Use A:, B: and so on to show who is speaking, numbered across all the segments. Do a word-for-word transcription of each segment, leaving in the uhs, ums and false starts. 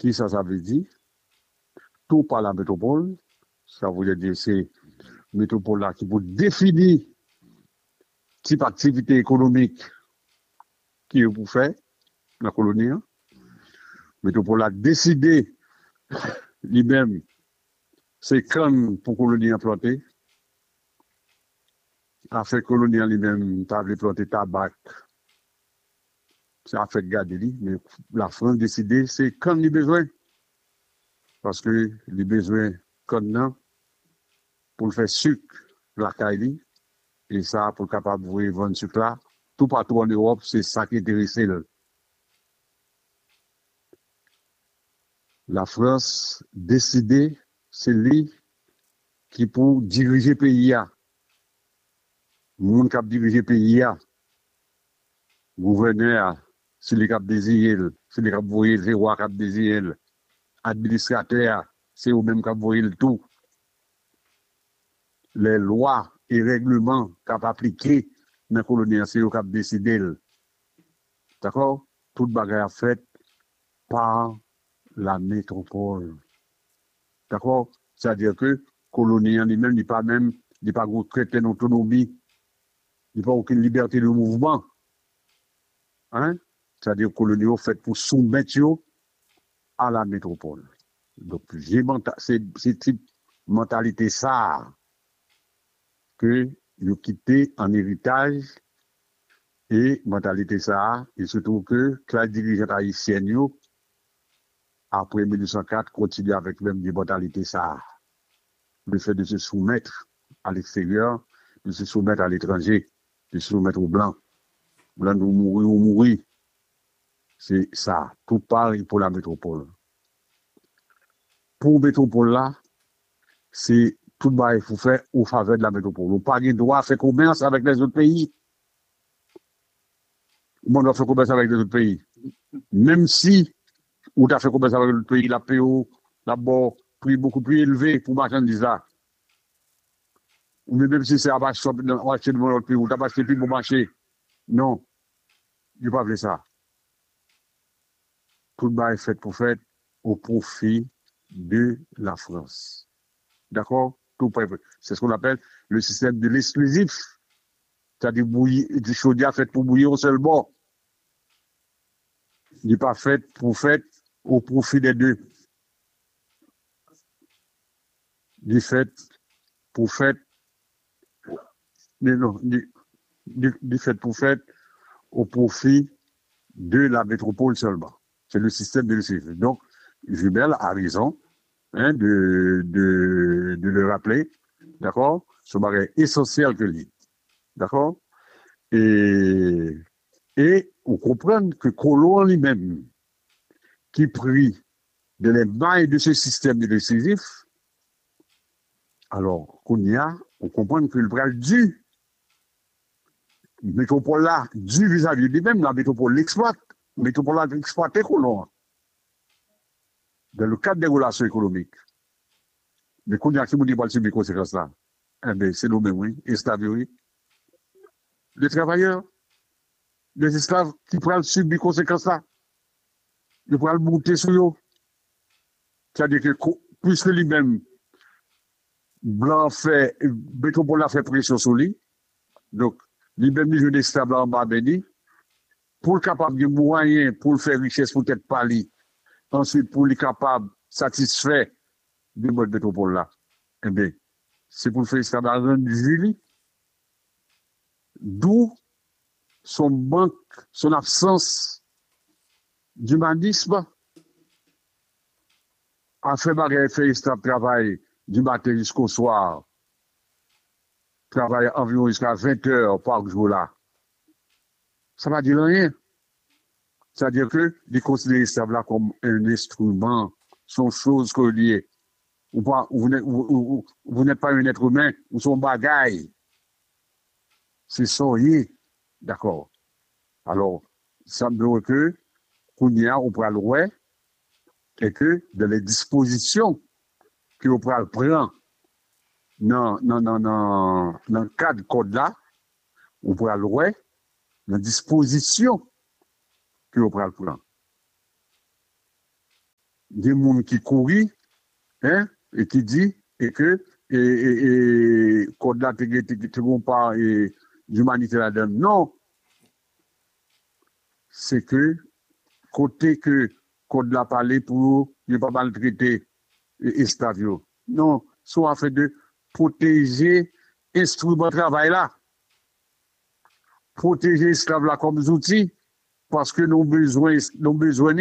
A: Qui ça, ça veut dire? Tout par la métropole. Ça veut dire c'est métropole là qui peut définir type d'activité économique qui est pour faire dans la colonie. Métropole a décidé lui-même c'est quand pour colonie implanter. A fait colonie lui-même, t'as planter tabac. Ça a fait garder lui, mais la France a décidé c'est quand il a besoin. Parce que il a besoin quand non pour faire sucre la caille et ça pour capable de vendre sucre là tout partout en Europe, c'est ça qui intéresse. La France décidé c'est lui qui pour diriger le pays a. Monde qui diriger le pays a. Gouverneur, c'est lui qui désiré, c'est lui qui voyé le roi qui désiré. Administrateur, c'est eux même qui voyé le tout. Les lois et règlements qu'a appliqués dans la colonie, c'est eux qui décidé. D'accord? Toute bagarre faite par la métropole. D'accord? C'est-à-dire que colonie en lui-même n'est pas même, n'est pas traité d'autonomie, n'est pas aucune liberté de mouvement. Hein? C'est-à-dire que colonie est faite pour soumettre à la métropole. Donc, j'ai c'est c'est type mentalité ça que nous quitté en héritage et mentalité ça, et surtout que la dirigeante haïtienne après mille neuf cent quatre continue avec même des mentalités ça. Le fait de se soumettre à l'extérieur, de se soumettre à l'étranger, de se soumettre aux blancs. Blancs nous mourir ou mourir. C'est ça. Tout pareil pour la métropole. Pour la métropole là, c'est tout le bail faut faire au faveur de la métropole. On n'a pas le droit à faire commerce avec les autres pays. On doit faire commerce avec les autres pays. Même si on a fait commerce avec les autres pays, la P O, d'abord, prix beaucoup plus élevé pour marchandises là. Ou même si c'est à acheter de mon autre pays, ou t'as acheté plus pour marché. Non, je ne pas faire ça. Tout le bail est fait pour faire au profit de la France. D'accord? Tout c'est ce qu'on appelle le système de l'exclusif. C'est-à-dire bouillir, du chaudière fait pour bouillir au seul bord. Il n'est pas fait pour faire au profit des deux. Il est fait pour faire, non, il est fait pour faire au profit de la métropole seulement. C'est le système de l'exclusif. Donc, Jubel a raison hein, de, de, de le rappeler. D'accord? Ce bagage essentiel que lui. D'accord? Et, et on comprend que Colomb lui-même, qui prit de les mailles de ce système de décisif, alors qu'on y a, on comprend que le bras dû, la métropole là, dû vis-à-vis de lui-même, la métropole l'exploite. La métropole là exploité Colomb. Dans le cadre des relations économiques. Mais qu'on y a qui vous dit pas subir conséquences là, eh bien, c'est nous-mêmes, oui, esclaves, oui. Les travailleurs, les esclaves qui pourraient subir conséquences là, ils pourraient monter sur eux. C'est-à-dire que, puisque lui-même, blanc fait, métropole a fait pression sur lui, donc, lui-même, il joue des esclaves là en bas, béni, pour le capable de moyens, pour le faire richesse, pour être pali, ensuite, pour le capable satisfaire du mode métropole là. Eh bien, c'est pour le faire esclave à rendre Julie, d'où son manque, son absence d'humanisme, a fait bagarre, fait esclave travail du matin jusqu'au soir, travaille environ jusqu'à vingt heures par jour là. Ça va dire rien. C'est-à-dire que, les considérer l'esclave là comme un instrument, sont choses que liées. Ou pas, vous n'êtes, vous, vous n'êtes pas un être humain, ou son bagaille. C'est ça, d'accord. Alors, ça me dit que, qu'on y a, on pourra le voir, et que, de les dispositions qu'on pourra prendre dans, dans, dans, dans, dans le cadre code là, on pourra le voir, dans disposition qu'on pourra le prendre. des gens qui courent, hein, et qui dit et que et, et, et code là te pas et d'humanité là-dedans. Non, c'est que côté que code là parler pour ne pas maltraiter esclaves. Non, soit fait de protéger instrument de travail là, protéger esclaves là comme outils parce que nos besoins nos besoins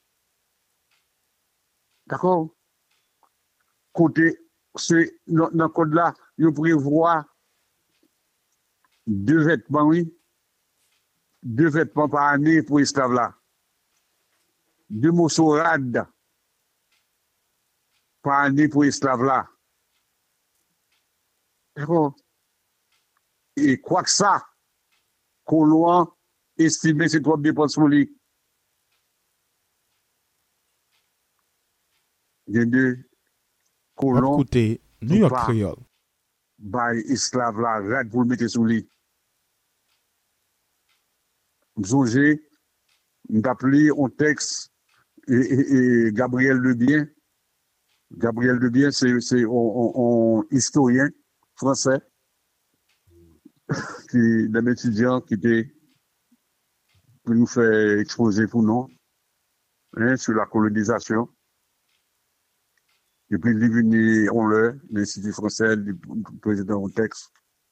A: d'accord. Côté c'est dans le code là, il prévoit deux vêtements, oui, deux vêtements par année pour esclaves là, deux morceaux rades par année pour esclaves là. D'accord. Et quoi que ça, colon estimé c'est trop dépenses pour lui. Il y a deux colons
B: côté New York Creole.
A: By esclaves là, rade pour le mettre sous lui. M'songez, m'appelé un texte et, et, et Gabriel Lebien. Gabriel Lebien, c'est c'est un historien français qui d'un étudiant qui était pour nous faire exposer pour nous hein, sur la colonisation. Et puis il est venu on le l'Institut français du président un texte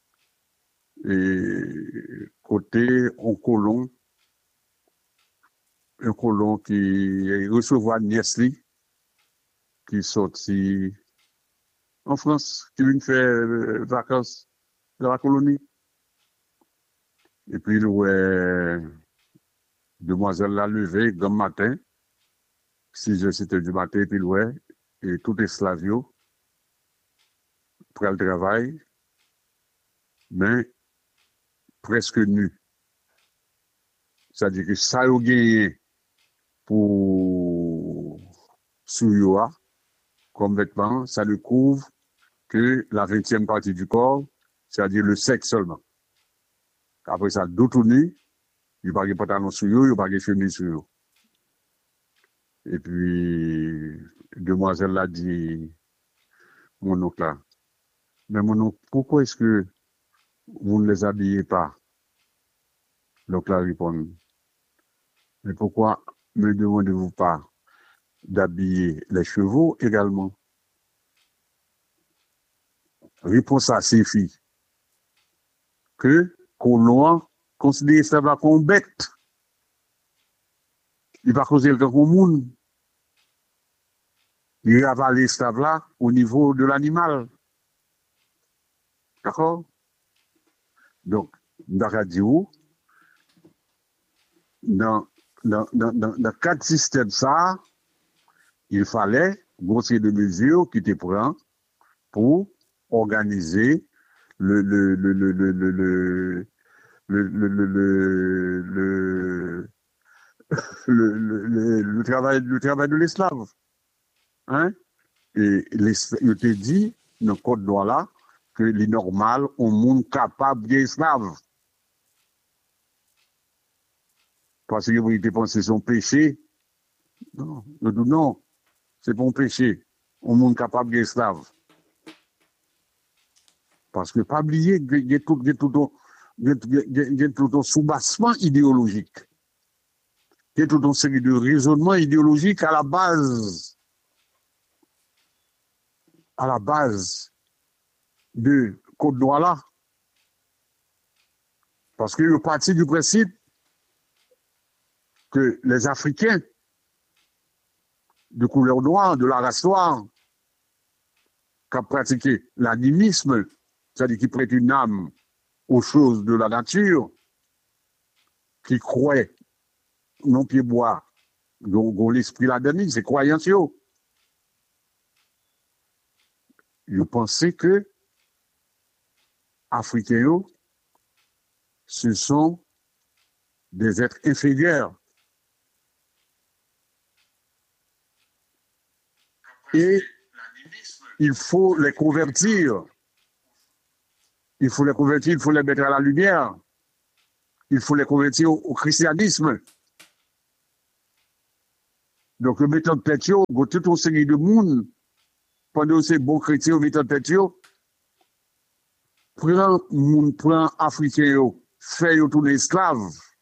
A: et côté un colon un colon qui recevait Niesli qui sorti en France, qui vient faire euh, vacances dans la colonie. Et puis, il ouais, demoiselle l'a levé, grand matin, six heures, sept heures du matin, et puis, ouais, et tout esclavio, pour le travail, mais presque nu. C'est-à-dire que ça, il gagné pour Souyoa, comme vêtement, ça ne couvre que la vingtième partie du corps, c'est-à-dire le sexe seulement. Après ça, d'autres nu, il n'y a pas de pantalon sur eux, il n'y a pas de chemise sur eux. Et puis, demoiselle l'a dit, mon oncle là, mais mon oncle, pourquoi est-ce que vous ne les habillez pas? L'oncle a répondu, mais pourquoi ne demandez-vous pas d'habiller les chevaux également? Réponse à ces filles, que colon considère ça comme bête. Il va causer le temps comme monde. Il avale l'esclave là au niveau de l'animal. D'accord? Donc, dans dans dans dans dans dans quatre systèmes ça, il fallait grossier de mesures qui te prend pour organiser le le le le le le le le le le le le, le, le, le travail le travail de l'esclave. Hein? Et je te dit dans le code droit là que les normal on monde capable d'esclave. Parce que vous avez pensé son péché. Non, non, non, c'est pas un péché. On monde capable d'esclave. Parce que pas oublier qu'il y a tout, il y a tout, il y a tout un soubassement idéologique. Il y a toute une série de raisonnements idéologiques à la base, à la base de Côte d'Ivoire là. Parce que le parti du principe que les Africains de couleur noire, de la race noire, qui ont pratiqué l'animisme, c'est-à-dire qui prêtent une âme aux choses de la nature, qui croient non pied bois, dont l'esprit la donne, c'est croyance. Je pensais que Africains, ce sont des êtres inférieurs. Et il faut les convertir. Il faut les convertir, il faut les mettre à la lumière. Il faut les convertir au, au christianisme. Donc, le méthode tête, il y a toute une série de monde, pendant ces bons chrétiens, le méthode tête, prend moun, prend africain, yo, fait yo tourner esclave,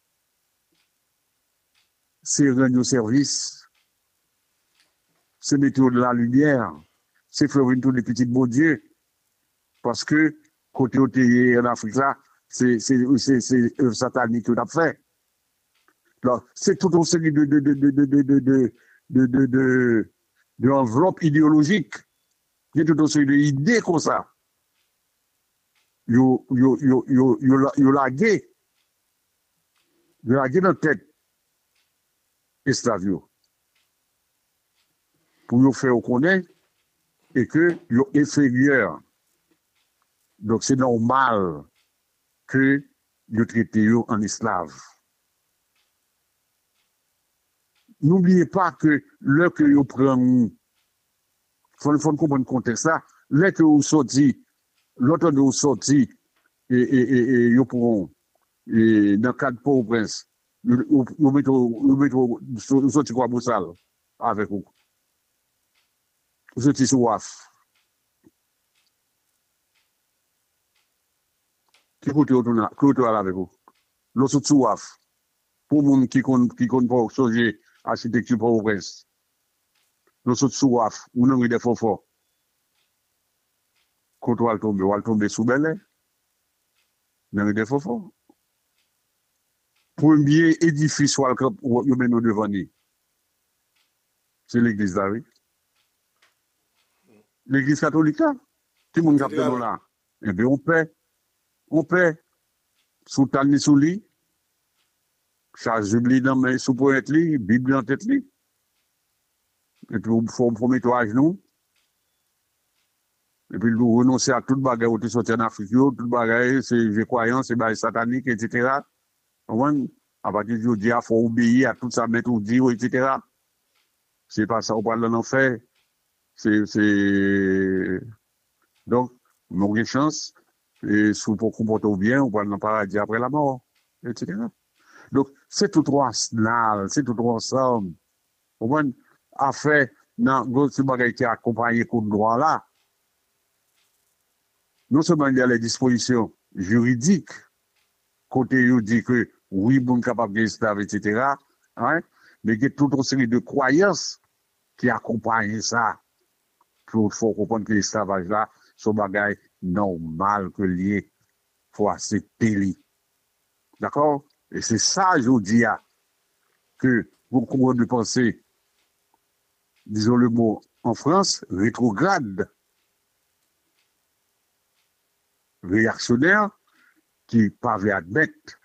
A: c'est rendre service, c'est mettre de la lumière, c'est faire une tour des petits beaux dieux, parce que, côté où t'es en Afrique là, c'est, c'est, c'est, c'est, euh, satanique tout à fait. Alors, c'est toute une série de, de, de, de, de, de, de, de, de, de, de, de enveloppe idéologique. Il y a toute une série d'idées comme ça. Yo, yo, yo, yo, yo, yo, yo lagué. Yo lagué dans la tête. Esclave yo. Pour yo faire connaître et que yo inférieur. Donc c'est normal que yo traite yo en esclave. N'oubliez pas que là que vous prenez, il faut, faut comprendre le contexte là, là que vous sortez, l'autre de vous sortez, et, et, et, et vous pourrez, et dans le cadre de Port-au-Prince, vous mettez, vous mettez, vous sortez quoi, Boussal, avec vous. Vous sortez sur W A F. Qui coûte vous avec vous? L'autre sortez sur W A F. Pour les gens qui ne connaissent pas changer l'architecture Port-au-Prince. Nous sommes sous W A F, nous avons des faux forts. Quand on va tomber, on va tomber sous Belay. Nous avons des faux forts. Premier édifice où nous menons devant nous, c'est l'église là, oui. L'église catholique là. Tout le monde capte nous là. Eh bien, on paie. On paie. Sous Tani sous lit. Charge Bible dans mes sous poète li, Bible en tête li. Et puis, il faut mettre à genoux. Et puis, nous renoncer à toute bagaille où tu sorti en Afrique, toute bagaille, c'est des croyances, c'est des sataniques, et cetera. À partir du dia, il faut obéir à tout ça, mettre ou dire, et cetera. C'est pas ça, on parle d'en faire. C'est, c'est, donc, nous avons une chance, et si vous comportez bien, on parle dans le paradis après la mort, et cetera. Donc, c'est tout droit, c'est tout droit ensemble. Vous comprenez? Affaire, dans le bagage qui accompagne le droit là, non seulement il y a les dispositions juridiques, côté où dit que oui, bon capable d'esclave, et cetera, hein, mais il y a toute une série de croyances qui accompagnent ça. Il faut comprendre que l'esclavage là, c'est un bagage normal que lié, il faut accepter lui. D'accord? Et c'est ça, je vous dis, que vous comprenez de penser, disons le mot en France, rétrograde, réactionnaire, qui pas admettre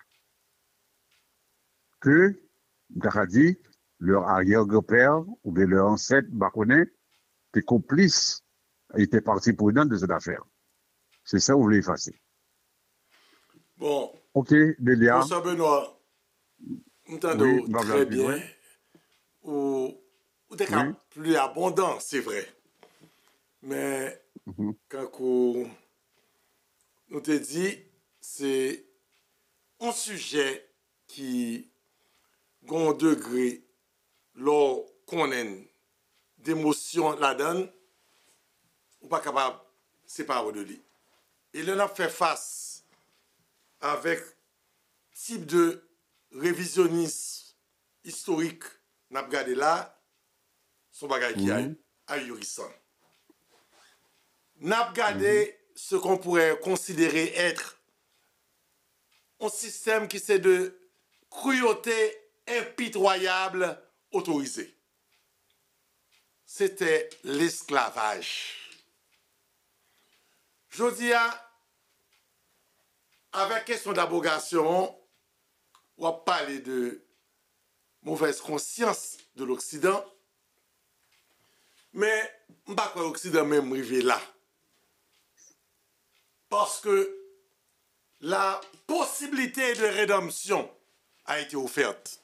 A: que, on dit, leur arrière-grand-père ou bien leur ancêtre, Baconnet, étaient complices, étaient partie prenante de cette affaire. C'est ça que vous voulez effacer.
C: Bon.
A: Ok, Delia.
C: Bonsoir Benoît. Entendez oui, très bien. Ouais. Ou, ou des cas oui. Plus abondants, c'est vrai. Mais mm-hmm. Quand on, on te dit, c'est un sujet qui a un degré, lors qu'on a d'émotion là-dedans, ou pas capable de séparer de lui. Et là, on a fait face avec type de révisionnisme historique, n'a regardé là, son bagage qui est ahurissant. N'a regardé mm-hmm. ce qu'on pourrait considérer être un système qui c'est de cruauté impitoyable autorisée. C'était l'esclavage. Je dis avec question d'abrogation, on va parler de mauvaise conscience de l'Occident, mais je ne sais pas que l'Occident même arrivé là. Parce que la possibilité de rédemption a été offerte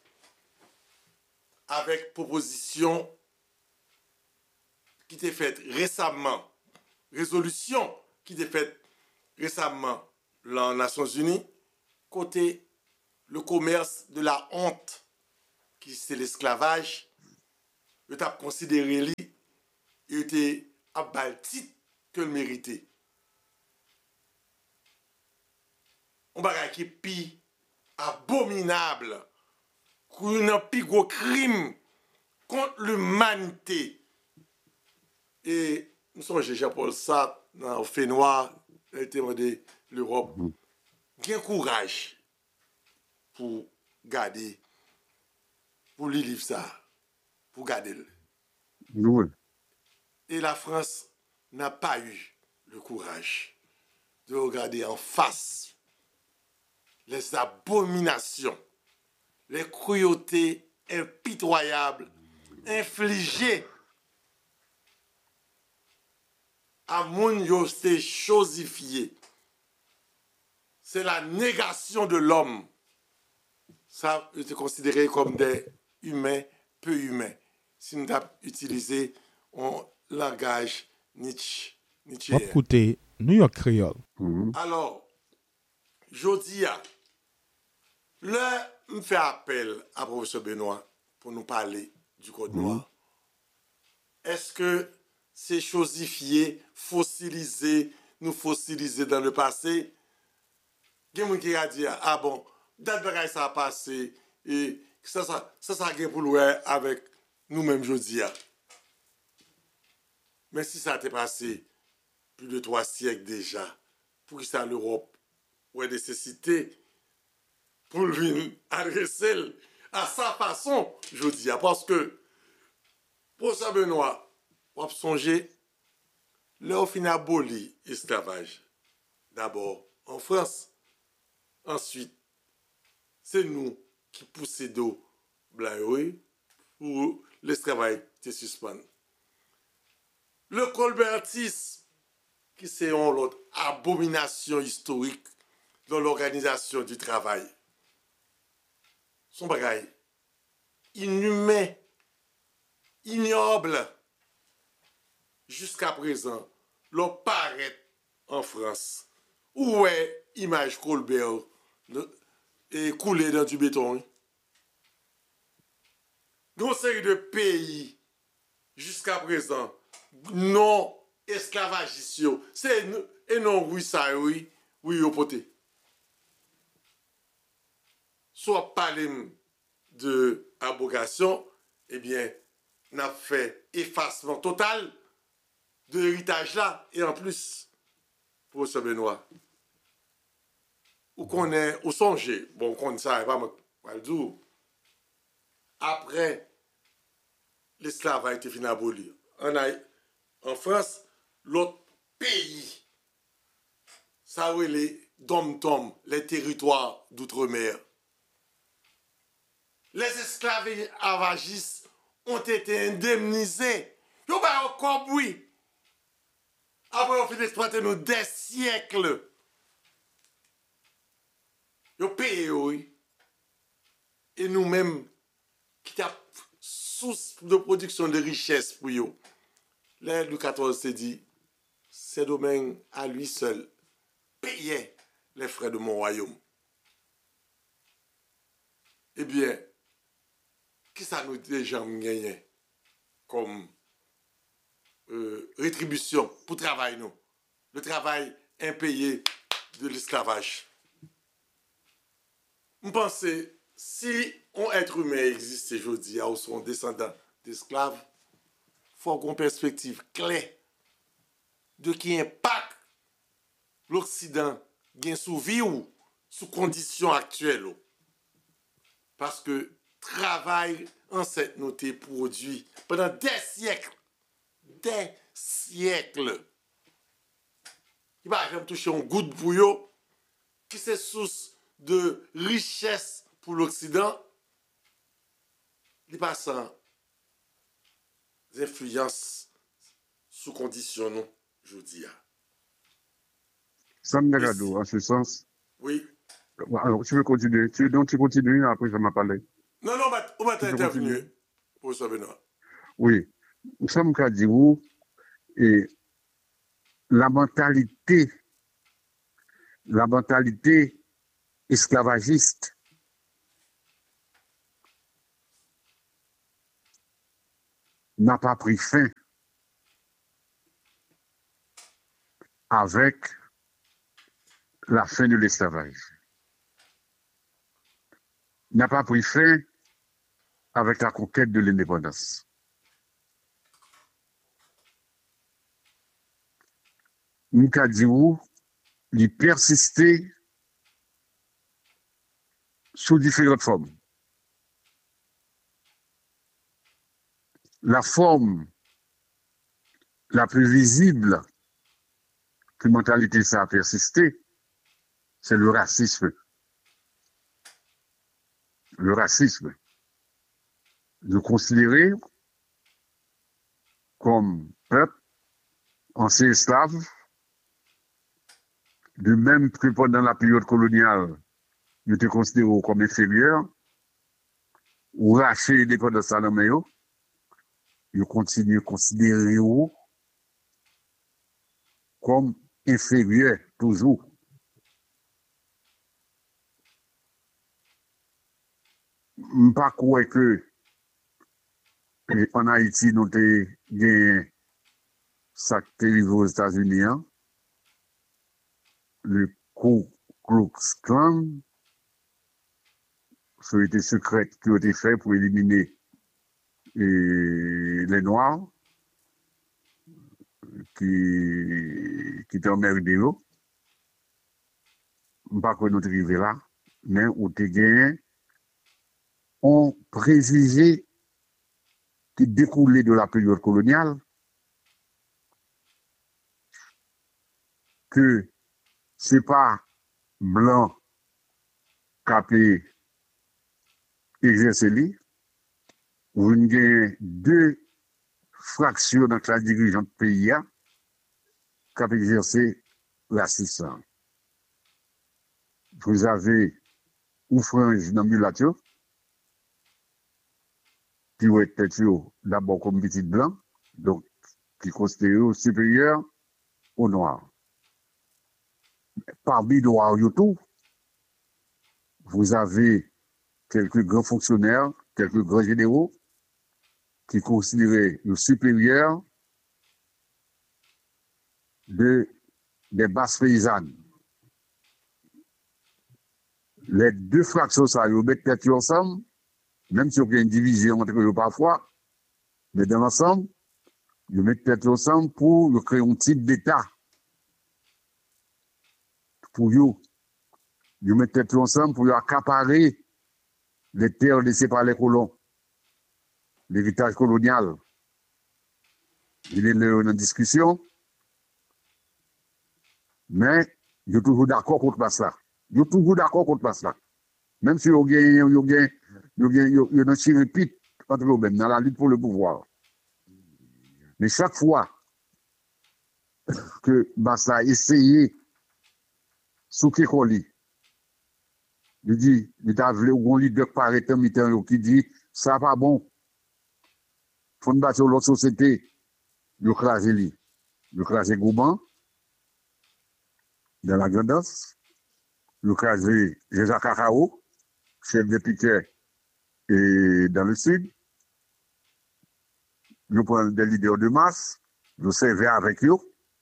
C: avec proposition qui était faite récemment, résolution qui était faite récemment dans les Nations Unies, côté le commerce de la honte, qui c'est l'esclavage, il t'a considéré lui, il était à baltit que le mérité. On va qui pi abominable, un pi gros crime contre l'humanité. Et nous sommes Jean-Paul Sartre dans le fait noir, il a été demandé l'Europe. Gain courage pour garder, pour lire livre ça, pour garder.
A: Oui.
C: Et la France n'a pas eu le courage de regarder en face les abominations, les cruautés impitoyables infligées à moun yo c'est chosifié. C'est la négation de l'homme. Ça est considéré comme des humains peu humains. Si nous avons utilisé un langage Nietzsche. Nietzsche.
B: Écoutez, New York Creole.
A: Mm-hmm.
C: Alors, jodi a, là, me fait appel à professeur Benoît pour nous parler du code mm-hmm. noir. Est-ce que c'est chosifié, fossilisé, nous fossiliser dans le passé? Il y a quelqu'un qui a dit, ah bon, date bagaille ça a passé, et ça, ça, ça, ça a pour louer avec nous-mêmes jodi a. Mais si ça a été passé plus de trois siècles déjà, pour que ça l'Europe ait nécessité pour lui adresser à sa façon, je dis, parce que pour ça Benoît, on a songé, là on finit aboli l'esclavage. D'abord en France, ensuite c'est nous qui possédons blanc pour l'esclavage te suspend. Le colbertisme, qui c'est l'autre abomination historique dans l'organisation du travail. Son bagaille inhumain, ignoble. Jusqu'à présent, l'on paraît en France. Où est image Colbert et coulée dans du béton? Dans une série de pays, jusqu'à présent, non esclavagistes, c'est et non oui ça oui, oui au poté. Soit parler de abrogation, eh bien, n'a fait effacement total de l'héritage là, et en plus, professeur Benoît, ou qu'on est, ou songez, bon, qu'on ça, pas moi, le dire, après, l'esclavage a été fini aboli. En, en France, l'autre pays, ça oui, les dom-tom, les territoires d'outre-mer. Les esclavagistes ont été indemnisés. Ils n'ont pas encore oui. Après, on fait d'exploiter nous des siècles. Ils ont payé, oui. Et nous-mêmes, qui avons source de production de richesse pour eux. Là, Louis quatorze s'est dit, ce domaine à lui seul payait les frais de mon royaume. Eh bien, qui ça nous déjà gagné comme euh, rétribution pour travail, nous? Le travail impayé de l'esclavage. Je pense, si un être humain existe aujourd'hui, ou son descendant d'esclaves, il faut avoir une perspective claire de qui impact l'Occident gagne sous vie ou sous conditions actuelles. Parce que travail ancêtre noté produit pendant des siècles, des siècles. Il va jamais toucher un goût de bouillon qui c'est source de richesse pour l'Occident. Il passe en influence sous condition, non, je dis.
A: Ça me regarde en ce sens.
C: Oui.
A: Alors, tu veux continuer? Tu, donc, tu continues, après, je m'en parler.
C: Non, non, on va t'intervenir, professeur Benoît.
A: Oui. Ça me dit où, et la mentalité, la mentalité esclavagiste, n'a pas pris fin avec la fin de l'esclavage. N'a pas pris fin avec la conquête de l'indépendance. N'kadjou, il persistait sous différentes formes. La forme la plus visible que mentalité ça a persisté, c'est le racisme. Le racisme. De considérer comme peuple ancien esclave, de même que pendant la période coloniale, ils étaient considérés comme inférieurs, ou racheter l'indépendance à l'homme, ils continuent à considérer comme inférieurs toujours. Je ne pas croire que en Haïti, nous avons gagné ça qui arrive aux États-Unis, hein? Le Ku Klux Klan, société secrète qui a été faite pour éliminer et les Noirs qui, qui étaient emmerdés. Je ne pas que nous sommes arrivés là, mais où tu gagné un préjugé qui découlait de la période coloniale que ce n'est pas blanc qui a exercé lui. Vous avez deux fractions dans la dirigeante pays qui a exercé l'assistance. Vous avez une frange dans le mulatio qui va être d'abord comme petit blanc, donc qui considère supérieur aux noirs. Parmi les noirs, vous avez quelques grands fonctionnaires, quelques grands généraux qui considéraient le supérieur de, des basses paysannes. Les deux fractions, ça, ils mettent tête ensemble, même si il y a une division entre eux parfois, mais dans l'ensemble, ils mettent tête ensemble pour créer un type d'État. Pour eux, ils mettent tête ensemble pour accaparer les terres laissées par les colons, l'héritage colonial. Il est là en discussion, mais ils sont toujours d'accord contre ça. Ils sont toujours d'accord contre ça. Même si ils ont gagné, ils ont gagné, ils ont gagné, ils ont tiré pite entre eux-mêmes dans la lutte pour le pouvoir. Mais chaque fois que Bassa a essayé, sous Kekoli, il dit, il a voulu un leader par état qui dit, ça pas bon. Il faut battre l'autre société. Il a crasé lui. Il a crasé Gouban, dans la grandance. Il a crasé Jacques Cacao, chef de piquet et dans le sud. Il prend des leaders de masse. Il servait avec eux.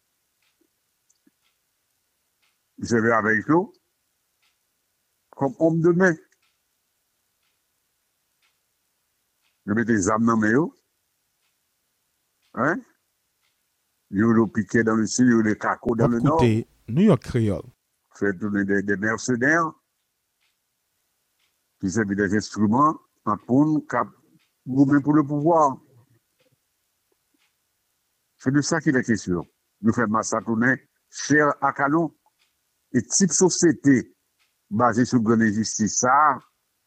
A: Il servait avec eux. Comme homme de main. Il mettait des âmes dans mes mains. Hein? Il y a le piquet dans le sud, il y a le caco dans le nord.
B: Écoutez, New York Creole.
A: Fait tourner des, des mercenaires qui servent des instruments en pour cap gourmet pour le pouvoir. C'est de ça qu'il est question. Nous faisons massacrer cher à canon. Et type société basée sur grande injustice, ça,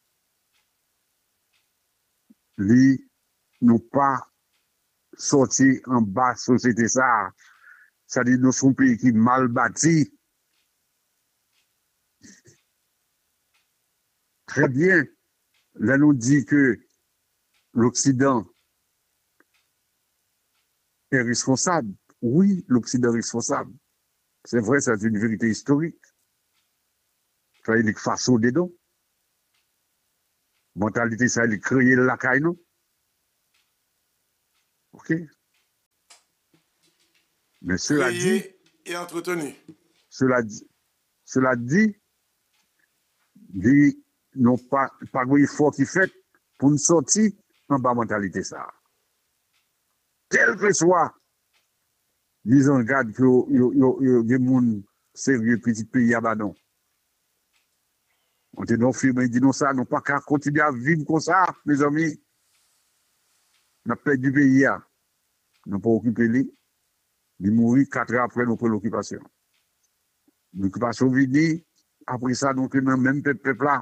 A: lui, nous pas sorti en bas société ça. Ça dit nous sommes un pays qui est mal bâti. Très bien. Là, nous dit que l'Occident est responsable. Oui, l'Occident est responsable. C'est vrai, c'est une vérité historique. Ça veut dire que façon des dons. Mentalité, ça veut dire créer la caille, non? OK? Mais cela dit,
C: et entretenu.
A: Cela dit, cela dit, dit non pas pas un effort qui fait pour nous sortir en bas mentalité ça. Quel que soit, disons, regarde que yo yo yo des monde sérieux petit pays à non. On te non firme dit non ça, non pas qu'à continuer à vivre comme ça, mes amis. On a perdu du pays là. Non pas occuper lui. Il mourit quatre ans après nos préoccupations. L'occupation vini, après ça, donc, dans le même peuple là.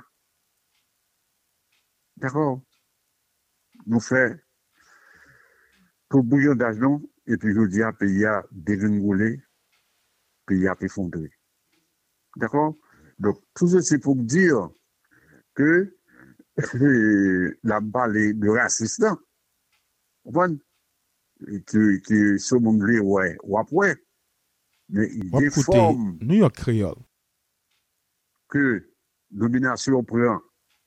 A: D'accord? Nous faisons tout bouillon d'argent, et puis je dis à pays à dégringoler, pays à effondrer. D'accord? Donc, tout ça, c'est pour dire que la balle de racisme, vous comprenez? Que, que ce monde-là, ouais, ou après, mais il déforme
B: New York Creole
A: que domination prend,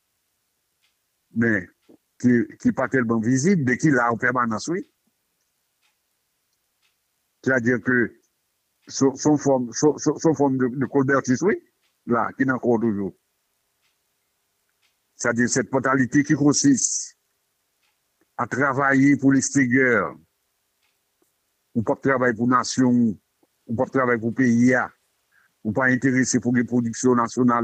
A: mais qui n'est pas tellement visible, mais qui l'a en permanence, oui. C'est-à-dire que son, son forme, son, son forme de, de colbertisme, oui, là, qui n'a encore toujours. C'est-à-dire cette mentalité qui consiste à travailler pour l'extérieur, ou pas travailler pour nation, ou pas travailler pour pays, ou pas intéressé pour les productions nationales.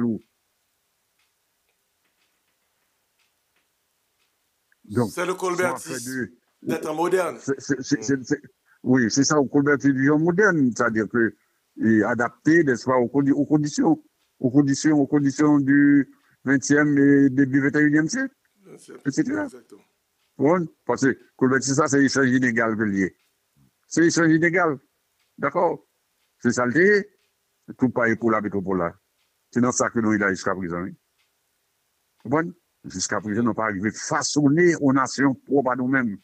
C: C'est le colbertisme d'être moderne.
A: C'est, c'est, c'est, c'est, oui, c'est ça, le colbertisme moderne, c'est-à-dire que et adapté, n'est-ce pas, aux, aux conditions, aux conditions, aux conditions du vingtième et début vingt et unième siècle. et cetera.
C: Exactement.
A: Bon, parce que colbertisme, ça, c'est l'échange inégal que lié. C'est l'échange inégal. D'accord? C'est saleté, tout pareil pour la métropole là. C'est dans ça que nous, il a jusqu'à présent. Oui. Bon, jusqu'à présent, nous n'avons pas arrivé à façonner aux nations propres à nous-mêmes.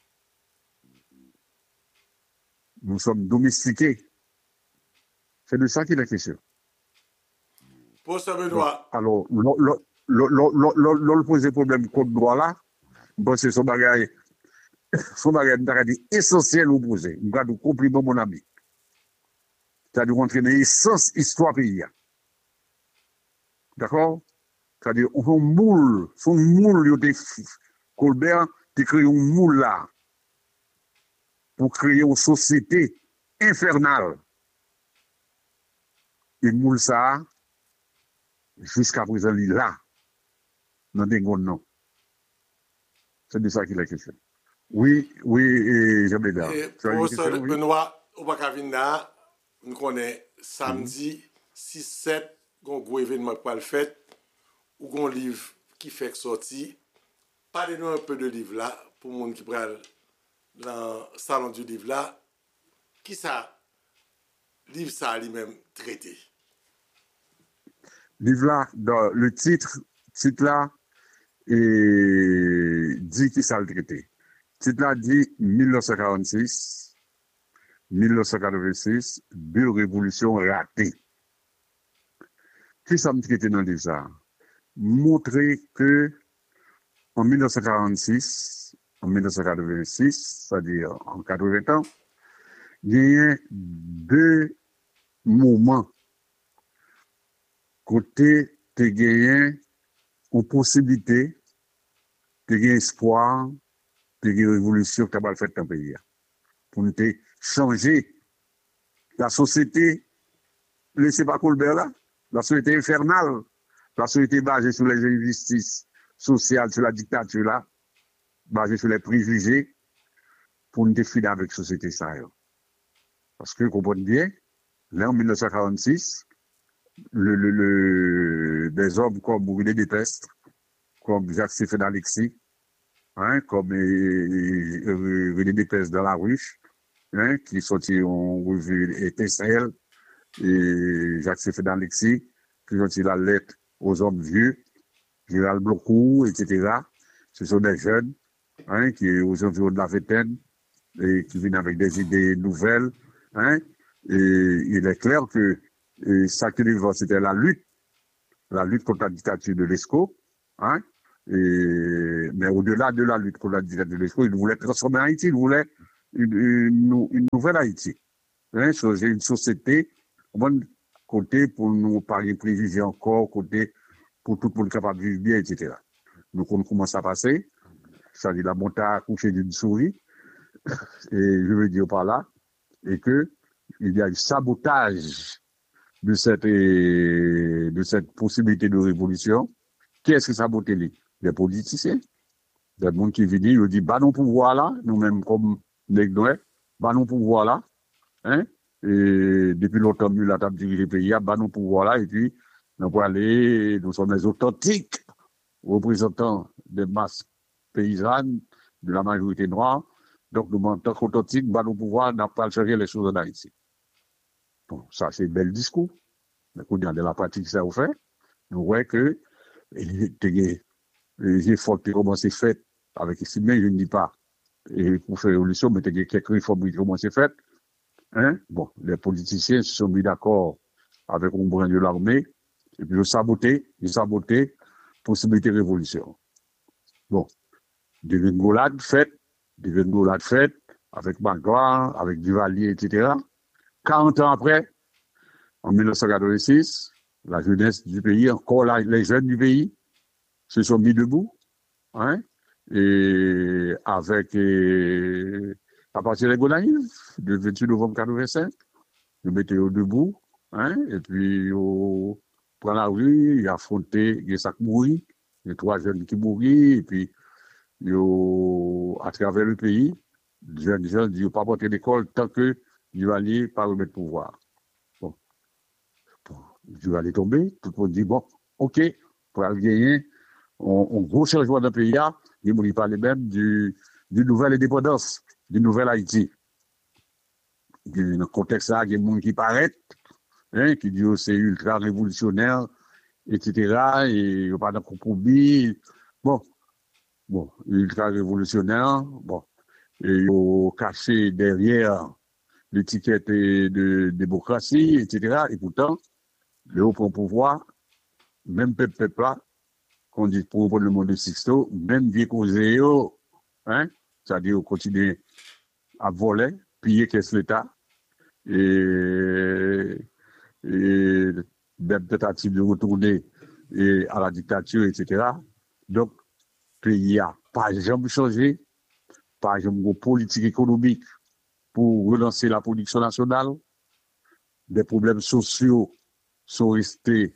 A: Nous sommes domestiqués. C'est de ça qu'il est question.
C: Pour ça, Benoît.
A: Alors, l'on pose des problèmes contre droit là, bon, c'est son bagage, son bagage essentiel au poser. Nous avons compliment mon ami. C'est-à-dire rentrer dans l'essence histoire pays. D'accord? C'est-à-dire, on moule, son moule, Colbert, tu crées un moule là, pour créer une société infernale. Et moule ça, jusqu'à présent, il est là, dans des gonds, non. C'est de ça qu'il est question. Oui, oui, et j'aime bien.
C: Pour ça, Benoît, au Bacavina, nous connaissons samedi six sept, un gros événement pour le fait, ou un livre qui fait sortir. Parlez-nous un peu de livre là, pour les gens qui prennent dans le salon du livre là. Qui ça, livre ça lui-même traité?
A: Livre là, dans le titre, titre là, et dit qui ça le traité. Titre là dit mille neuf cent quarante-six, mille neuf cent quatre-vingt-six, deux révolutions ratées. Qui ça me traité dans le livre ça? Montrer que en mille neuf cent quarante-six, en mille neuf cent quatre-vingt-six, c'est-à-dire en quatre-vingts ans, il y a deux moments côté te gagné une possibilité, te gagné espoir, te gagné révolution qui va faire dans le pays. Pour nous changer la société, laissez pas Colbert là, la société infernale, la société basée sur les injustices sociales, sur la dictature là, basée sur les préjugés, pour nous finir avec la société ça. Parce que, vous comprenez bien, là en mille neuf cent quarante-six, le, le, le, des hommes comme René Dépestre, comme Jacques-Stéphane Alexis, hein, comme euh, euh, René Dépestre dans la ruche, hein, qui sorti en revue Étincelle, et Jacques-Stéphane Alexis, qui sorti la lettre aux hommes vieux, Gérald Blocou, et cetera. Ce sont des jeunes, hein, qui aux environs de la vingtaine, et qui viennent avec des idées nouvelles, hein, et il est clair que et ça qui devait, c'était la lutte, la lutte contre la dictature de l'Esco, hein, et, mais au-delà de la lutte contre la dictature de l'Esco, il voulait transformer Haïti, il voulait une, une, une nouvelle Haïti. Hein, changer une société, bon côté pour nous parler préjugés encore, côté pour tout le monde capable de vivre bien, et cetera. Donc on commence à passer, ça dit la montée à coucher d'une souris, et je veux dire par là, et que il y a un sabotage de cette, de cette possibilité de révolution. Qui est-ce qui sabote les, les politiciens? Des gens qui viennent, ils disent, bah non pouvoir là, nous-mêmes comme les Gnois, bah non pouvoir là, hein? Et depuis longtemps, nous, la table dirige le pays, bah non pouvoir là, et puis, nous pouvons aller, nous sommes les authentiques représentants des masses paysannes, de la majorité noire. Donc, nous, en tant qu'authentiques, bah non pouvoir, n'a pas changer les choses en Haïti. Bon, ça, c'est un bel discours. Mais quand on a de la pratique, ça au fait, nous voyons que, les efforts qui ont commencé fait, avec ici, mais je ne dis pas, et pour faire révolution, mais il y a quelques réformes qui ont commencé faites. Hein? Bon, les politiciens se sont mis d'accord avec un brin de l'armée, et puis ils ont saboté, ils ont saboté, possibilité de révolution. Bon, des vingolades faites, des vingolades faites, avec Magloire, avec Duvalier, et cetera. quarante ans après, en mille neuf cent quatre-vingt-six, la jeunesse du pays, encore là, les jeunes du pays, se sont mis debout, hein, et avec, et, à partir des Gonaïves, le vingt-huit novembre quatre-vingt-cinq, nous mettons debout, hein, et puis, au, prend la rue, il a affronté, il y a ça qui mourit, il y a trois jeunes qui mourent, et puis, yo, à travers le pays, les jeunes gens disent, pas porter l'école tant que Duvalier pas remettre pouvoir. Bon. Bon. Duvalier tomber, tout le monde dit, bon, ok, pour gagner, on, on gros changement d'un pays, il ne parle même du, du nouvelle indépendance, du nouvel Haïti. Dans le contexte là, il y a des gens qui paraissent, hein, qui disent que c'est ultra révolutionnaire, et cetera. Et il n'y a pas de compromis. Bon, bon, ultra révolutionnaire, bon. Et ils ont caché derrière l'étiquette de démocratie, et cetera. Et pourtant, le haut pouvoir, même peuple, peuple là, qu'on dit pour reprendre le monde de Sixto, même vieux causé, hein, c'est-à-dire qu'on continue à voler, piller qu'est-ce l'État, et, et même tentative de retourner et à la dictature, et cetera. Donc, le pays a pas jamais changé, pas jamais de politique économique pour relancer la production nationale. Des problèmes sociaux sont restés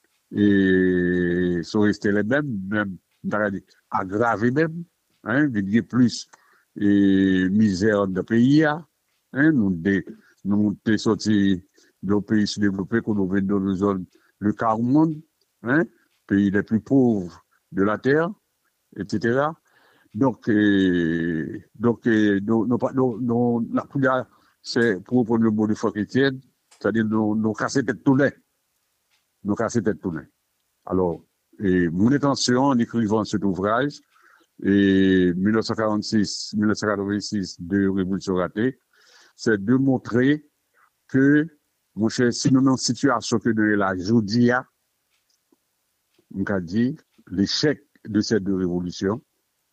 A: et sont restés les mêmes, même aggravés même, hein, il y a plus et misère dans le pays, hein, nous des nous sommes sortis de pays sous-développés qu'on ouvre dans la zone le quart monde, hein, pays les plus pauvres de la terre, et cetera. Donc, euh, donc, euh, nous, nous, nous, la première, c'est pour prendre le mot de foi chrétienne, c'est-à-dire nous, nous casser tête tournée. Nous casser tête tournée. Alors, et mon intention en écrivant cet ouvrage, et mille neuf cent quarante-six, mille neuf cent quatre-vingt-six de Révolution ratée, c'est de montrer que, mon cher, si nous sommes dans une situation que de la Joudia, on a dit, l'échec de ces deux révolutions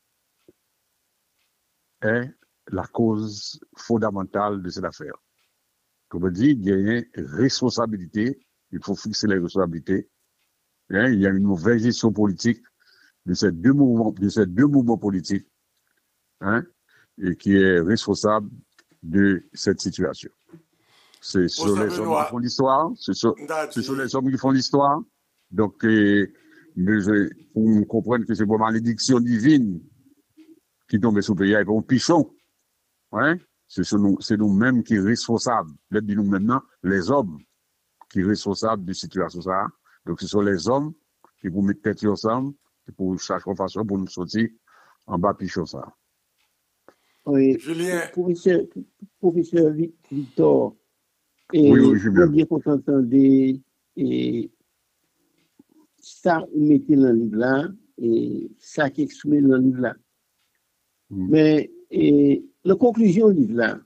A: est la cause fondamentale de cette affaire. Comme on dit, il y a une responsabilité, il faut fixer les responsabilités. Hein, il y a une mauvaise gestion politique de ces deux mouvements, de ces deux mouvements politiques, hein, et qui est responsable de cette situation. C'est sur les hommes qui font l'histoire, c'est sur, sur les hommes qui font l'histoire. Donc, euh, pour comprendre que c'est pour malédiction divine qui tombe sous le pays avec un pichon, hein, c'est nous, c'est nous-mêmes qui sommes responsables. Let's dire nous maintenant, les hommes qui sont responsables de la situation. Ça. Donc, ce sont les hommes qui vont mettre tête ensemble pour chercher une façon pour nous sortir en bas pichon ça.
D: Oui,
C: Julien.
D: Professeur, professeur Victor, et
A: oui, oui, je
D: bien qu'on s'entendait, et ça, vous mettez dans le livre là, et ça qui est exprimé dans le livre là. Mm. Mais, et, la conclusion du livre là,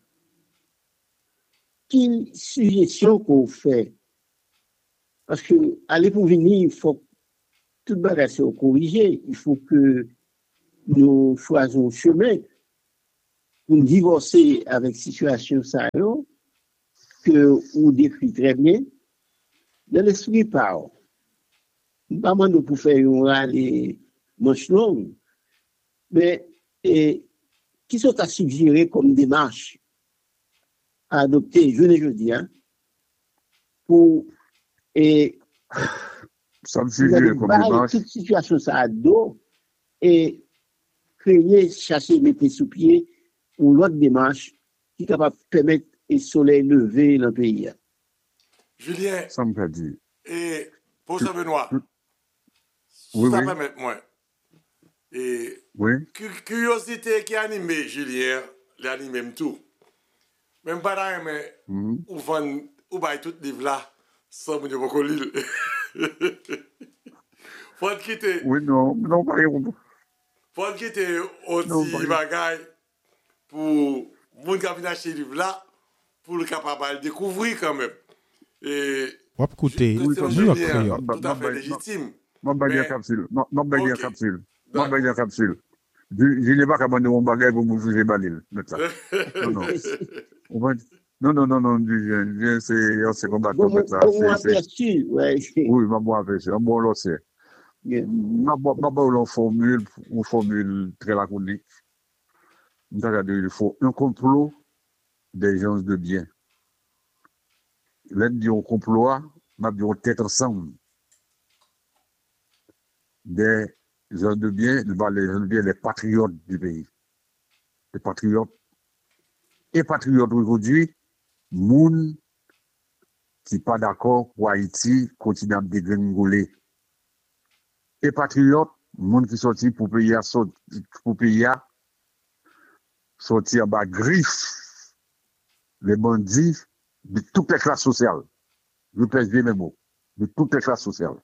D: quelle suggestion qu'on fait? Parce que, aller pour venir, il faut que tout le bagage soit corrigé, il faut que nous choisissons un chemin pour divorcer avec situation ça que vous décrit très bien, dans l'esprit par pas mal pour faire un rallye manche longue, mais et, qui sont à suggérer comme démarche à adopter, je ne dis hein, pour et
A: ça me suggère comme démarche.
D: Toute situation ça a dos et créer, chasser, mettre sous pied ou l'autre démarche qui est capable de permettre le soleil lever dans le pays.
C: Julien,
A: ça me fait dire.
C: Et pour ça, Benoît,
A: oui,
C: ça
A: oui.
C: permet moi. Et
A: oui.
C: Curiosité qui anime Julien, l'anime tout. Même pas là, mais mm-hmm. ou vend ou bail tout livre là sans me dire beaucoup lire. Faut quitter.
A: Oui, non, non, pas rien.
C: Faut quitter aussi bagaille pour moun qui vient acheter livre là pour le capable de découvrir quand même. Et
B: on va écouter New York Creole.
C: Tout à fait légitime.
A: Non, pas bien capsule. Non, non, pas bien capsule. Non, pas bien capsule. Je n'ai pas qu'à demander mon bagage pour me juger balil. Non, non. Non, non, non, non, c'est c'est combattant comme ça. Oui, ma bonne aperçu. Un bon lot, c'est. Ma bonne formule, une formule très laconique. Il faut un complot des gens de bien. L'un dit on complot, m'a dit on tête ensemble. Des gens de bien, les gens de bien, les patriotes du pays. Les patriotes. Et patriotes aujourd'hui, moun qui pas d'accord pour Haïti continue à dégringoler. Et patriotes, moun qui sorti pour payer pour payer sortir en bas griffe les bandits de toutes les classes sociales. Je pèse bien mes mots. De toutes les classes sociales.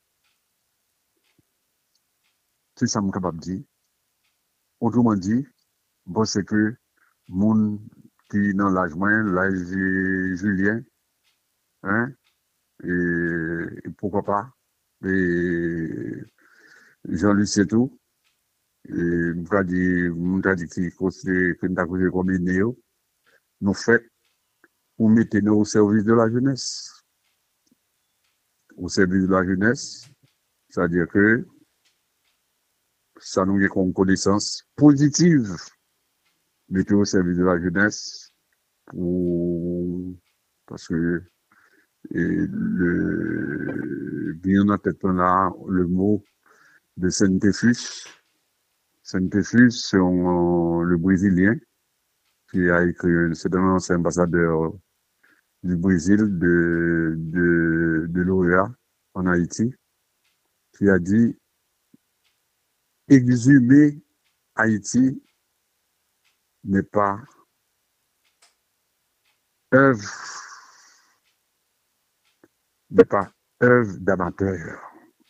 A: C'est ça que je suis capable de dire. Autrement dit, bon, c'est que moun qui dans l'âge moyen, l'âge Julien, hein, et, et pourquoi pas, et Jean-Luc c'est tout, et m'ta dit, m'ta dit qui que nous avons comme néo, nous fait pour mettre nous au service de la jeunesse. Au service de la jeunesse, c'est-à-dire que ça nous est comme connaissance positive, mettre au service de la jeunesse, pour, parce que et le bien en tête là le mot de Saint-Péfus. Saint-Péfus, c'est un, le Brésilien qui a écrit, c'est un ancien ambassadeur du Brésil de, de, de l'O E A en Haïti, qui a dit exhumer Haïti n'est pas œuvre, n'est pas œuvre d'amateur.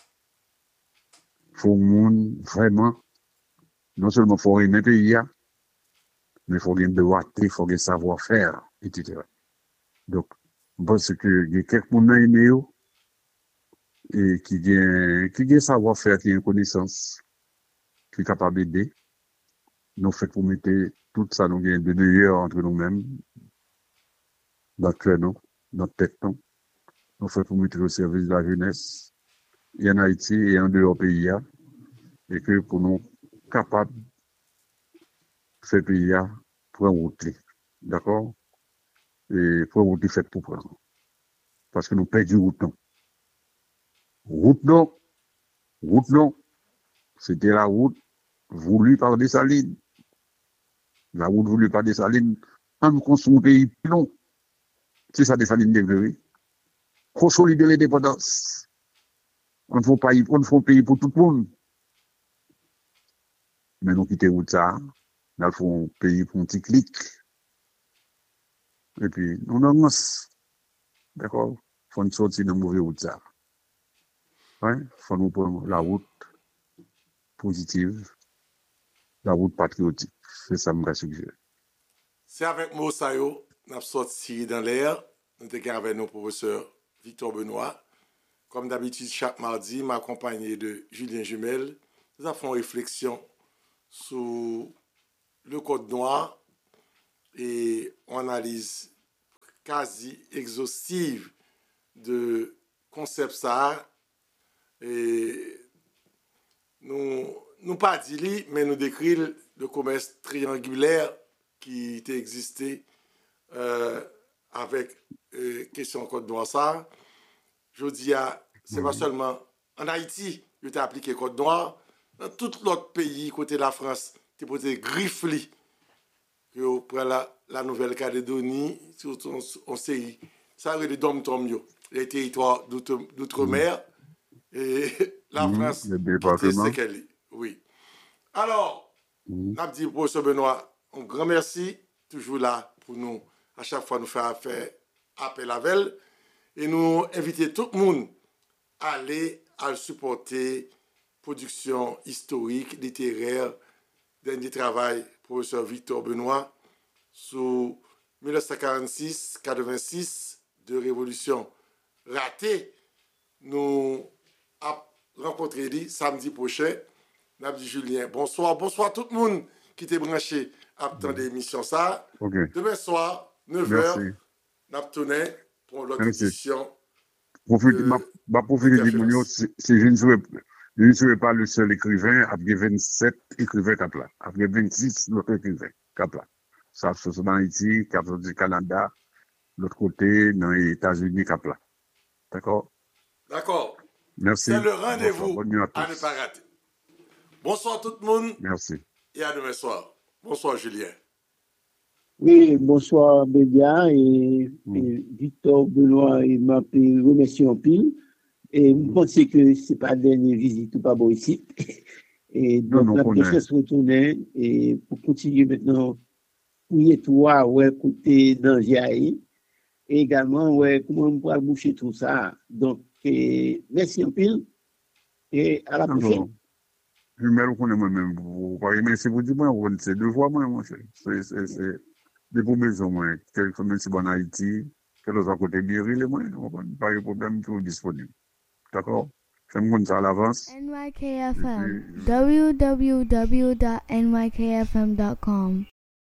A: Faut monde vraiment, non seulement faut aimer pays, mais faut gagner de droité, faut gagner savoir-faire, et cetera. Donc, parce que il y a quelques monde aimé et qui gagne, qui gagne savoir-faire, qui a une connaissance, qui est capable d'aider. Nous fait pour mettre tout ça, nous gagne de meilleur entre nous-mêmes, dans cœur, nous, dans tête, nous. Nous fait pour mettre au service de la jeunesse, et en Haïti et en dehors pays, et que pour nous capables de faire pays pour un route. D'accord? Et pour un route fait pour prendre. Parce que nous perdons route non. Route non, route non, c'était la route voulue par Dessalines. La route voulue par Dessalines, on construit un pays plus long. C'est ça Dessalines développé. Consolider l'indépendance. On ne fait pas on fait un pays pour tout le monde. Mais nous quittons route ça, nous faisons un pays pour un petit clic. Et puis, nous avons, d'accord, il faut nous sortir de mauvais route ça. Ouais, il faut nous prendre la route positive, la route patriotique. C'est ça que je suggère.
C: C'est avec moi, Sayo, nous avons sorti dans l'air. Nous sommes avec nos professeurs Victor Benoît. Comme d'habitude, chaque mardi, m'accompagné de Julien Jumel, nous avons fait une réflexion sur le Code noir et on analyse quasi exhaustive de concept ça et nous nous pas dit mais nous décrit le commerce triangulaire qui était existé euh, avec euh, question Côte d'Ivoire ça. Je dis à c'est pas seulement en Haïti il t'a appliqué Côte d'Ivoire, dans tout l'autre pays côté de la France, tu peux te griffler que pour la la Nouvelle-Calédonie, surtout on sait ça les dom-tom yo, les territoires d'outre-mer et la
A: Mmh,
C: France
A: le
C: qui
A: département.
C: c'est qu'elle est. Oui. Alors,
A: Mmh.
C: n'a dit professeur Benoît, un grand merci, toujours là pour nous, à chaque fois nous faire faire appel à elle, et nous inviter tout le monde à aller à le supporter, production historique, littéraire, dernier travail, professeur Victor Benoît, sous dix-neuf cent quarante-six quatre-vingt-six de Révolution ratée. Nous avons rencontré lui samedi prochain. N'a dit Julien, bonsoir, bonsoir tout le monde qui était branché à attendre l'émission ça.
A: OK.
C: Demain soir, neuf heures,
A: Merci.
C: nous tourné pour l'autre
A: Merci.
C: édition.
A: Profite,
C: de
A: ma, ma profite de mon si si je ne serais, je ne serais pas le seul écrivain, après vingt-sept écrivains cap là. Après vingt-six autres écrivains cap là. Ça, c'est dans Haïti, cap du Canada, l'autre côté, dans les États-Unis cap là. D'accord?
C: D'accord.
A: Merci.
C: C'est le
A: Bonsoir.
C: rendez-vous
A: Bonne nuit à
C: à ne
A: tous.
C: pas rater. Bonsoir tout le monde
A: Merci.
C: et à demain soir. Bonsoir Julien.
D: Oui, bonsoir Bédia et,
A: Mm.
D: et Victor Benoît et m'a remercié en pile. Et je pense que ce n'est pas la dernière visite ou pas bon ici. Et
A: Non,
D: donc,
A: non,
D: la
A: qu'on
D: prochaine
A: est.
D: se retourner et pour continuer maintenant, pour toi, ouais, côté dans G A I. Et également, ouais, comment on pourra boucher tout ça. Donc, et, merci en pile et à la
A: Non,
D: prochaine.
A: non. Je me reconnais moi-même. Vous voyez, mais c'est vous dire, moi, on- c'est deux fois, moi, moi, c'est, c'est, c'est, c'est des beaux maisons, moi. Quelques même si bon en Haïti, quelques à côté de Biril, moi, on n'a pas de problème, tout disponible. D'accord? Je me compte ça à l'avance.
B: N Y K F M,
A: Et puis,
B: w w w dot n y k f m dot com.